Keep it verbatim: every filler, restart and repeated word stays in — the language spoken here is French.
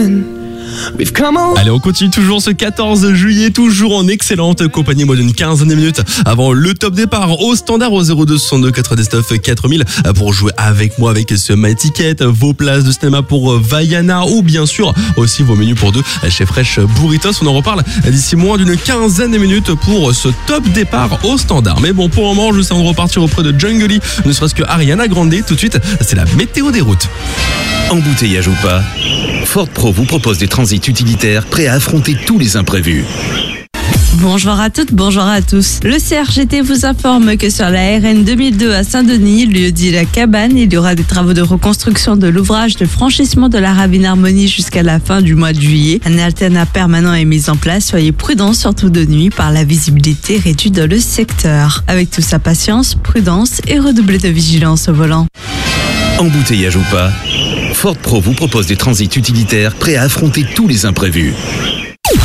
Allez, on continue toujours ce quatorze juillet, toujours en excellente compagnie, moins d'une quinzaine de minutes avant le top départ au standard au zéro deux soixante-deux quatre-vingt-dix-neuf quatre mille pour jouer avec moi avec ce My Ticket, vos places de cinéma pour Vaiana ou bien sûr aussi vos menus pour deux chez Fresh Burritos. On en reparle d'ici moins d'une quinzaine de minutes pour ce top départ au standard. Mais bon, pour le moment, juste avant de repartir auprès de Jungly, ne serait-ce que Ariana Grande, tout de suite, c'est la météo des routes. Embouteillage ou pas, Ford Pro vous propose des transits utilitaires prêts à affronter tous les imprévus. Bonjour à toutes, bonjour à tous. Le C R G T vous informe que sur la R N deux mille deux à Saint-Denis, lieu dit La Cabane, il y aura des travaux de reconstruction de l'ouvrage de franchissement de la Ravine Harmonie jusqu'à la fin du mois de juillet. Un alternat permanent est mis en place. Soyez prudents, surtout de nuit, par la visibilité réduite dans le secteur. Avec toute sa patience, prudence et redoublez de vigilance au volant. Embouteillage ou pas, Ford Pro vous propose des transits utilitaires prêts à affronter tous les imprévus.